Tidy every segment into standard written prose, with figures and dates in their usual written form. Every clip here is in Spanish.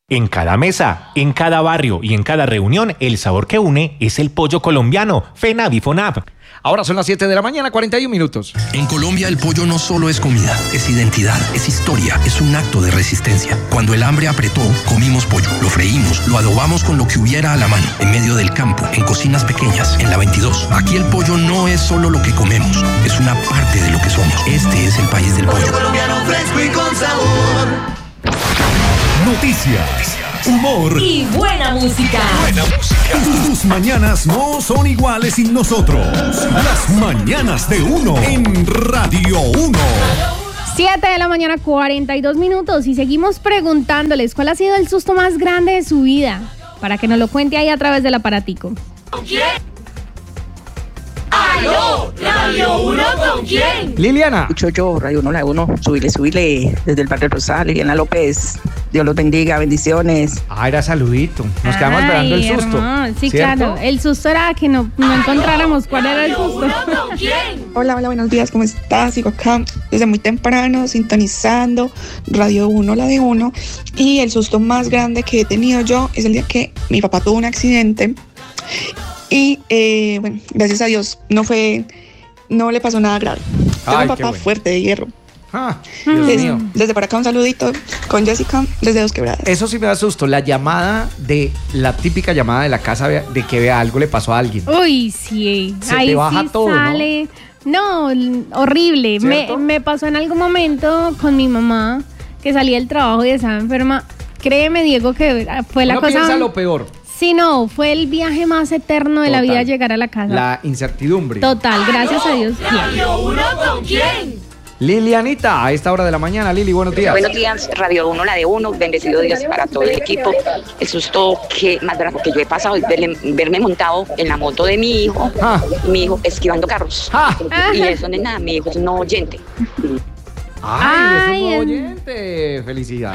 En cada mesa, en cada barrio y en cada reunión, el sabor que une es el pollo colombiano. FENAV y FONAV. Ahora son las 7 de la mañana, 41 minutos. En Colombia el pollo no solo es comida, es identidad, es historia, es un acto de resistencia. Cuando el hambre apretó, comimos pollo, lo freímos, lo adobamos con lo que hubiera a la mano, en medio del campo, en cocinas pequeñas, en la 22. Aquí el pollo no es solo lo que comemos, es una parte de lo que somos. Este es el país del pollo. Colombiano fresco y con sabor. Noticias, humor y buena música. Tus mañanas no son iguales sin nosotros. Las mañanas de uno en Radio 1. 7 de la mañana, 42 minutos. Y seguimos preguntándoles cuál ha sido el susto más grande de su vida. Para que nos lo cuente ahí a través del aparatico. ¿Con quién? ¡Aló! ¿Radio 1 con quién? Liliana. Escucho yo, Radio 1, la 1, subile, desde el barrio Rosal, Liliana López. Dios los bendiga, bendiciones. Ah, era saludito. Nos quedamos esperando el susto. Sí, ¿cierto? claro. El susto era que no encontráramos cuál era el susto. ¿Con quién? Hola, buenos días, ¿cómo estás? Sigo acá desde muy temprano, sintonizando Radio 1, la de 1. Y el susto más grande que he tenido yo es el día que mi papá tuvo un accidente. Y bueno, gracias a Dios no le pasó nada grave. Tengo un papá fuerte de hierro. Dios mío. Desde por acá un saludito con Jessica desde Dos Quebradas. Eso sí me da susto, la típica llamada de la casa de que vea algo le pasó a alguien. Uy, sí. Se ahí te baja sí todo, sale. No, horrible. Me pasó en algún momento con mi mamá que salía del trabajo y estaba enferma. Créeme, Diego, que fue la cosa. Piensa lo peor. Sí, no, fue el viaje más eterno de la vida llegar a la casa. La incertidumbre. Total, gracias a Dios. ¿Radio 1 con quién? Lilianita, a esta hora de la mañana. Lili, buenos días. Buenos días, Radio 1, la de 1, bendecido días para todo el equipo. El susto más grande que yo he pasado es verme montado en la moto de mi hijo esquivando carros. Y eso no es nada, mi hijo es un no oyente. ¡Ay, es un nuevo oyente! ¡Felicidades!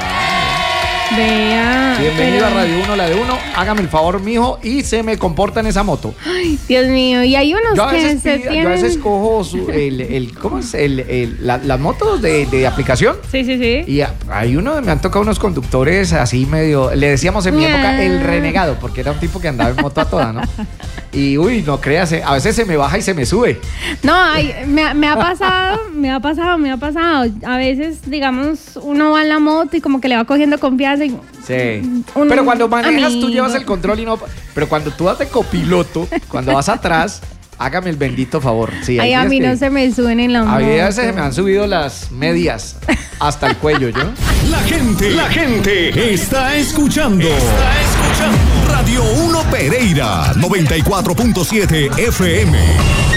Vea. Bienvenido a Radio 1, la de 1. Hágame el favor, mijo, y se me comporta en esa moto. Ay, Dios mío. Y hay unos yo a veces tienen... Yo a veces cojo ¿cómo es? Las motos de aplicación. Sí. Y me han tocado unos conductores así medio... Le decíamos en mi época el renegado, porque era un tipo que andaba en moto a toda, ¿no? Y no creas, a veces se me baja y se me sube. No, me ha pasado. A veces, digamos, uno va en la moto y como que le va cogiendo confianza. Sí. Pero cuando manejas tú llevas el control y no... Pero cuando tú vas de copiloto, cuando vas atrás, hágame el bendito favor. Sí, a mí no se me suben en la moto. A veces se me han subido las medias hasta el cuello, ¿yo? La gente está escuchando. Radio 1 Pereira, 94.7 FM.